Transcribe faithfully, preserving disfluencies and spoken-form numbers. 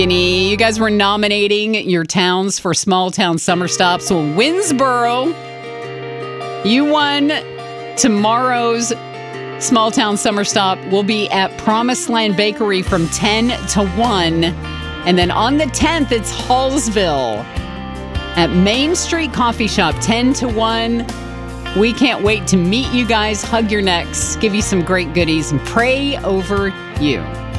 You guys were nominating your towns for small town summer stops. Well, Winnsboro, you won tomorrow's small town summer stop. Will be at Promised Land Bakery from ten to one. And then on the tenth, it's Hallsville at Main Street Coffee Shop, ten to one. We can't wait to meet you guys, hug your necks, give you some great goodies, and pray over you.